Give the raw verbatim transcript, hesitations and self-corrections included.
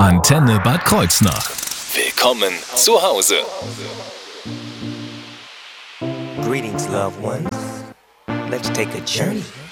Antenne Bad Kreuznach. Willkommen zu Hause. Greetings, loved ones. Let's take a journey.